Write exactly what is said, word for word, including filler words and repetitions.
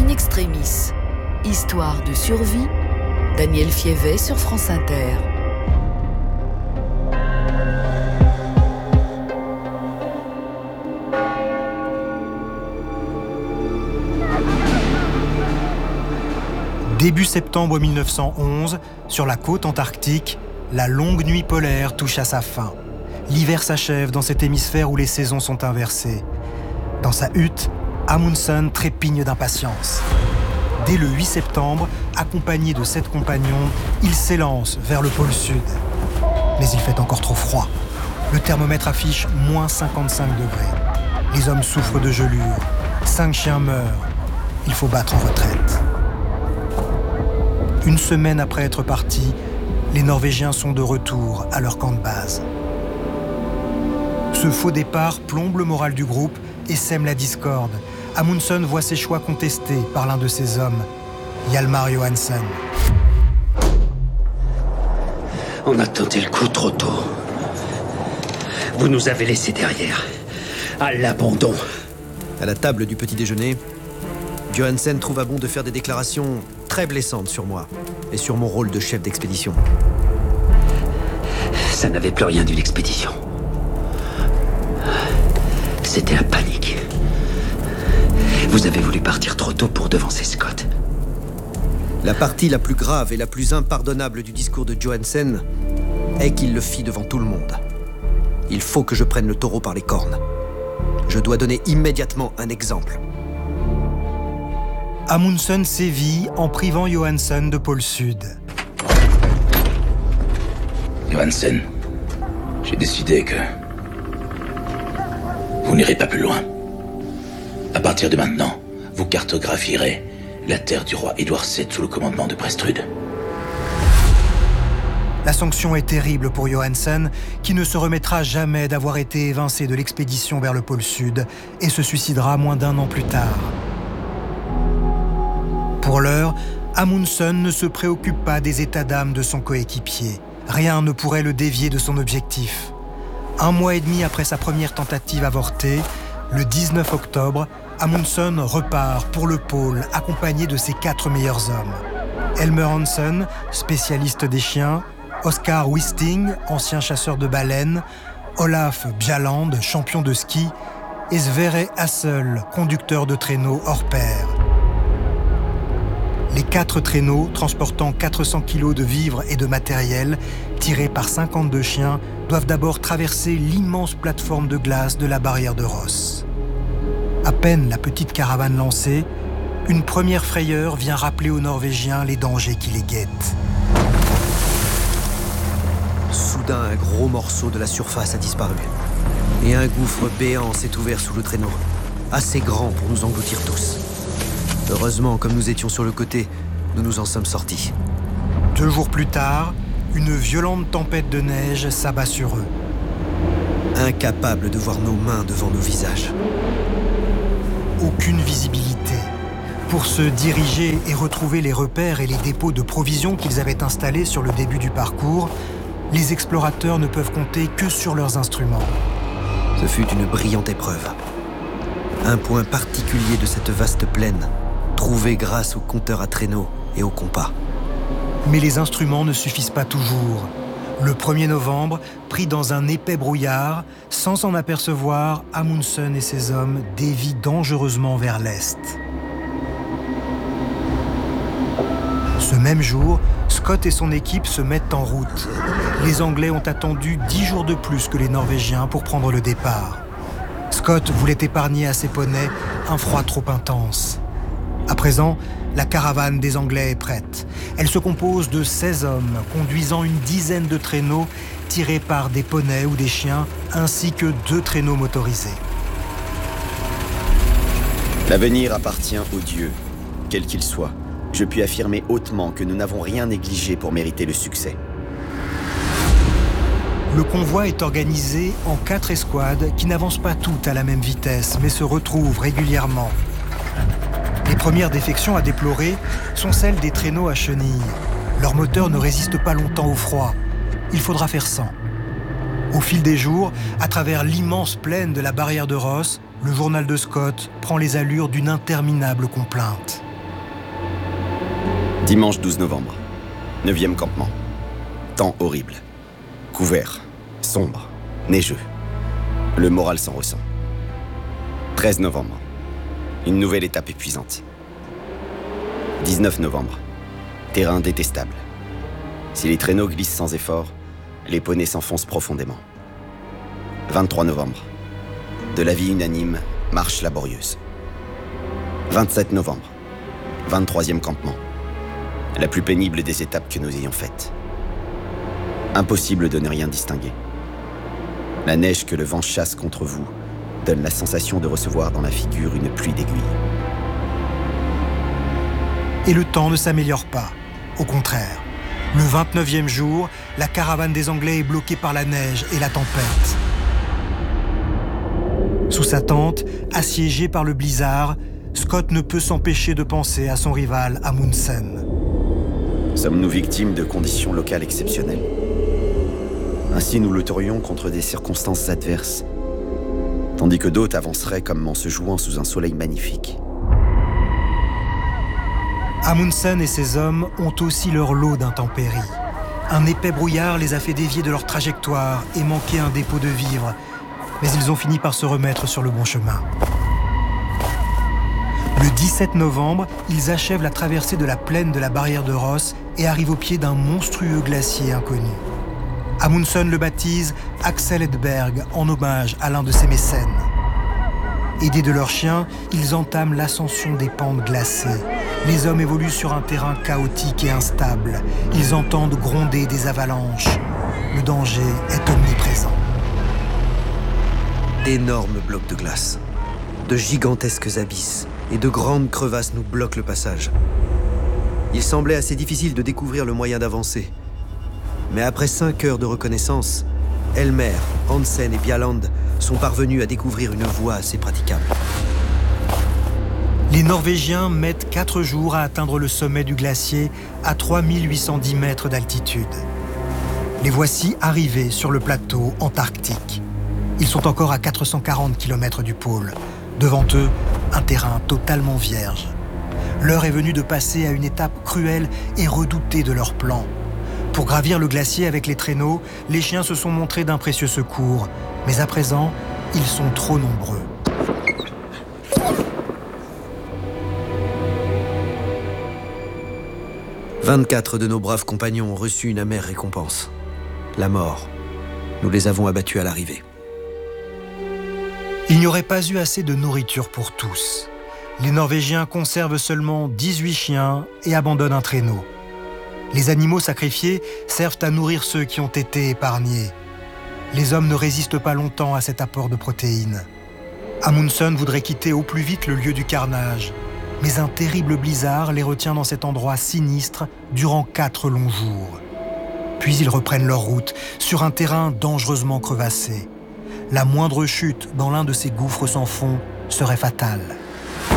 In extremis, histoire de survie, Daniel Fievet sur France Inter. Début septembre mille neuf cent onze, sur la côte antarctique, la longue nuit polaire touche à sa fin. L'hiver s'achève dans cet hémisphère où les saisons sont inversées. Dans sa hutte, Amundsen trépigne d'impatience. Dès le huit septembre, accompagné de sept compagnons, il s'élance vers le pôle sud. Mais il fait encore trop froid. Le thermomètre affiche moins cinquante-cinq degrés. Les hommes souffrent de gelure. Cinq chiens meurent. Il faut battre en retraite. Une semaine après être partis, les Norvégiens sont de retour à leur camp de base. Ce faux départ plombe le moral du groupe et sème la discorde. Amundsen voit ses choix contestés par l'un de ses hommes, Hjalmar Johansen. On a tenté le coup trop tôt. Vous nous avez laissés derrière, à l'abandon. À la table du petit déjeuner, Johansen trouva bon de faire des déclarations très blessantes sur moi et sur mon rôle de chef d'expédition. Ça n'avait plus rien d'une expédition. C'était la panique. Vous avez voulu partir trop tôt pour devancer Scott. La partie la plus grave et la plus impardonnable du discours de Johansen est qu'il le fit devant tout le monde. Il faut que je prenne le taureau par les cornes. Je dois donner immédiatement un exemple. Amundsen sévit en privant Johansen de pôle sud. Johansen, j'ai décidé que vous n'irez pas plus loin. À partir de maintenant, vous cartographierez la terre du roi Édouard sept sous le commandement de Prestrud. La sanction est terrible pour Johansen, qui ne se remettra jamais d'avoir été évincé de l'expédition vers le pôle sud et se suicidera moins d'un an plus tard. Pour l'heure, Amundsen ne se préoccupe pas des états d'âme de son coéquipier. Rien ne pourrait le dévier de son objectif. Un mois et demi après sa première tentative avortée, le dix-neuf octobre, Amundsen repart pour le pôle accompagné de ses quatre meilleurs hommes. Elmer Hansen, spécialiste des chiens, Oscar Wisting, ancien chasseur de baleines, Olaf Bjaland, champion de ski, et Sverre Hassel, conducteur de traîneau hors pair. Les quatre traîneaux, transportant quatre cents kilos de vivres et de matériel, tirés par cinquante-deux chiens, doivent d'abord traverser l'immense plateforme de glace de la barrière de Ross. À peine la petite caravane lancée, une première frayeur vient rappeler aux Norvégiens les dangers qui les guettent. Soudain, un gros morceau de la surface a disparu. Et un gouffre béant s'est ouvert sous le traîneau, assez grand pour nous engloutir tous. Heureusement, comme nous étions sur le côté, nous nous en sommes sortis. Deux jours plus tard, une violente tempête de neige s'abat sur eux. Incapables de voir nos mains devant nos visages. Aucune visibilité. Pour se diriger et retrouver les repères et les dépôts de provisions qu'ils avaient installés sur le début du parcours, les explorateurs ne peuvent compter que sur leurs instruments. Ce fut une brillante épreuve. Un point particulier de cette vaste plaine, trouvé grâce au compteur à traîneau et au compas. Mais les instruments ne suffisent pas toujours. Le premier novembre, pris dans un épais brouillard, sans s'en apercevoir, Amundsen et ses hommes dévient dangereusement vers l'est. Ce même jour, Scott et son équipe se mettent en route. Les Anglais ont attendu dix jours de plus que les Norvégiens pour prendre le départ. Scott voulait épargner à ses poneys un froid trop intense. À présent, la caravane des Anglais est prête. Elle se compose de seize hommes, conduisant une dizaine de traîneaux tirés par des poneys ou des chiens, ainsi que deux traîneaux motorisés. L'avenir appartient aux dieux, quel qu'il soit. Je puis affirmer hautement que nous n'avons rien négligé pour mériter le succès. Le convoi est organisé en quatre escouades qui n'avancent pas toutes à la même vitesse, mais se retrouvent régulièrement. Les premières défections à déplorer sont celles des traîneaux à chenilles. Leurs moteurs ne résistent pas longtemps au froid. Il faudra faire sans. Au fil des jours, à travers l'immense plaine de la barrière de Ross, le journal de Scott prend les allures d'une interminable complainte. Dimanche douze novembre. Neuvième campement. Temps horrible. Couvert. Sombre. Neigeux. Le moral s'en ressent. treize novembre. Une nouvelle étape épuisante. dix-neuf novembre. Terrain détestable. Si les traîneaux glissent sans effort, les poneys s'enfoncent profondément. vingt-trois novembre. De la vie unanime, marche laborieuse. vingt-sept novembre. vingt-troisième campement. La plus pénible des étapes que nous ayons faites. Impossible de ne rien distinguer. La neige que le vent chasse contre vous donne la sensation de recevoir dans la figure une pluie d'aiguilles. Et le temps ne s'améliore pas. Au contraire, le vingt-neuvième jour, la caravane des Anglais est bloquée par la neige et la tempête. Sous sa tente, assiégé par le blizzard, Scott ne peut s'empêcher de penser à son rival Amundsen. Sommes-nous victimes de conditions locales exceptionnelles? Ainsi nous lutterions contre des circonstances adverses, tandis que d'autres avanceraient comme en se jouant sous un soleil magnifique. Amundsen et ses hommes ont aussi leur lot d'intempéries. Un épais brouillard les a fait dévier de leur trajectoire et manquer un dépôt de vivres, mais ils ont fini par se remettre sur le bon chemin. Le dix-sept novembre, ils achèvent la traversée de la plaine de la barrière de Ross et arrivent au pied d'un monstrueux glacier inconnu. Amundsen le baptise Axel Edberg en hommage à l'un de ses mécènes. Aidés de leurs chiens, ils entament l'ascension des pentes glacées. Les hommes évoluent sur un terrain chaotique et instable. Ils entendent gronder des avalanches. Le danger est omniprésent. D'énormes blocs de glace, de gigantesques abysses et de grandes crevasses nous bloquent le passage. Il semblait assez difficile de découvrir le moyen d'avancer. Mais après cinq heures de reconnaissance, Elmer, Hansen et Bjalland sont parvenus à découvrir une voie assez praticable. Les Norvégiens mettent quatre jours à atteindre le sommet du glacier à trois mille huit cent dix mètres d'altitude. Les voici arrivés sur le plateau antarctique. Ils sont encore à quatre cent quarante kilomètres du pôle. Devant eux, un terrain totalement vierge. L'heure est venue de passer à une étape cruelle et redoutée de leur plan. Pour gravir le glacier avec les traîneaux, les chiens se sont montrés d'un précieux secours. Mais à présent, ils sont trop nombreux. vingt-quatre de nos braves compagnons ont reçu une amère récompense. La mort. Nous les avons abattus à l'arrivée. Il n'y aurait pas eu assez de nourriture pour tous. Les Norvégiens conservent seulement dix-huit chiens et abandonnent un traîneau. Les animaux sacrifiés servent à nourrir ceux qui ont été épargnés. Les hommes ne résistent pas longtemps à cet apport de protéines. Amundsen voudrait quitter au plus vite le lieu du carnage, mais un terrible blizzard les retient dans cet endroit sinistre durant quatre longs jours. Puis ils reprennent leur route sur un terrain dangereusement crevassé. La moindre chute dans l'un de ces gouffres sans fond serait fatale.